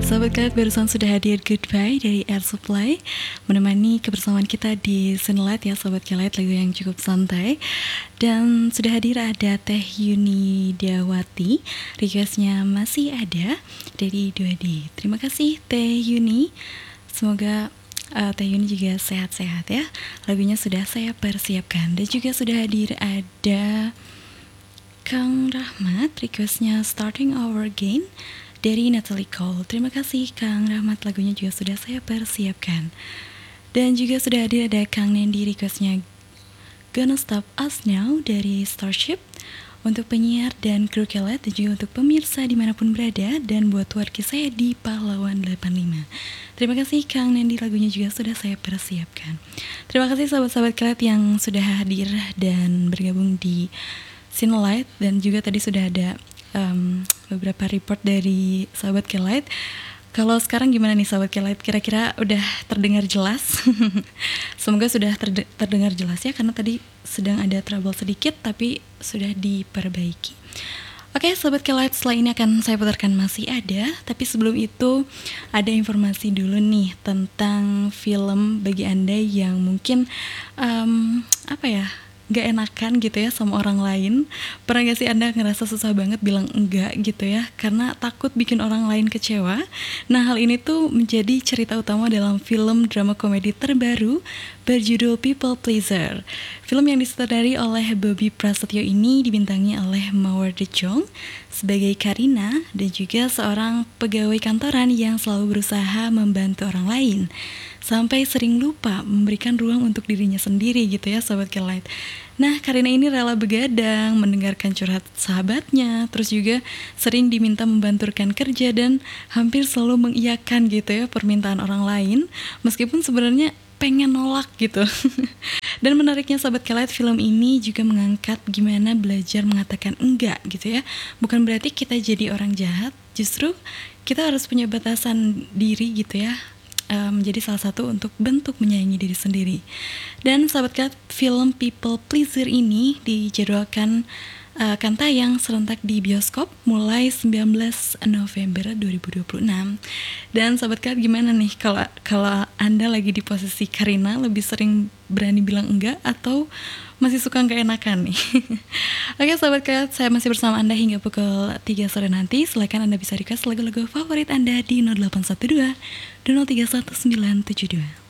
Sahabat Kalian, barusan sudah hadir Goodbye dari Air Supply, menemani kebersamaan kita di Sunlight ya Sahabat Kalian, lagu yang cukup santai. Dan sudah hadir ada Teh Yuni Dawati, requestnya masih ada dari 2D. Terima kasih Teh Yuni, semoga Teh Yuni juga sehat-sehat ya. Lagunya sudah saya persiapkan. Dan juga sudah hadir ada Kang Rahmat, requestnya Starting Over Again dari Natalie Cole. Terima kasih Kang Rahmat, lagunya juga sudah saya persiapkan. Dan juga sudah ada Kang Nendi, requestnya Gonna Stop Us Now dari Starship. Untuk penyiar dan kru Kelet, dan juga untuk pemirsa dimanapun berada, dan buat warga saya di Pahlawan 85. Terima kasih Kang Nendi, lagunya juga sudah saya persiapkan. Terima kasih sahabat-sahabat Kelet yang sudah hadir dan bergabung di Sunlight. Dan juga tadi sudah ada beberapa report dari sahabat Kelet. Kalau sekarang gimana nih sahabat Kelet? Kira-kira udah terdengar jelas? Semoga sudah terdengar jelas ya, karena tadi sedang ada trouble sedikit tapi sudah diperbaiki. Oke sahabat Kelet, setelah ini akan saya putarkan Masih Ada. Tapi sebelum itu ada informasi dulu nih tentang film bagi Anda yang mungkin gak enakan gitu ya sama orang lain. Pernah gak sih Anda ngerasa susah banget bilang enggak gitu ya, karena takut bikin orang lain kecewa? Nah, hal ini tuh menjadi cerita utama dalam film drama komedi terbaru berjudul People Pleaser. Film yang disutradari oleh Bobby Prasetyo ini dibintangi oleh Mawar De Jong sebagai Karina, dan juga seorang pegawai kantoran yang selalu berusaha membantu orang lain, sampai sering lupa memberikan ruang untuk dirinya sendiri gitu ya Sobat Kelight. Nah, Karina ini rela begadang, mendengarkan curhat sahabatnya, terus juga sering diminta membanturkan kerja dan hampir selalu mengiyakan gitu ya permintaan orang lain, meskipun sebenarnya pengen nolak gitu. Dan menariknya Sobat Kelight, film ini juga mengangkat gimana belajar mengatakan enggak gitu ya. Bukan berarti kita jadi orang jahat, justru kita harus punya batasan diri gitu ya. Menjadi salah satu untuk bentuk menyayangi diri sendiri. Dan sahabat Kat, film People Pleaser ini dijadwalkan akan tayang serentak di bioskop mulai 19 November 2026. Dan sahabat Kat, gimana nih kalau Anda lagi di posisi Karina, lebih sering berani bilang enggak atau masih suka nggak enakan nih? Oke sahabat Kat, saya masih bersama Anda hingga pukul 3 sore nanti. Silakan Anda bisa request lagu-lagu favorit Anda di 0812 2031972.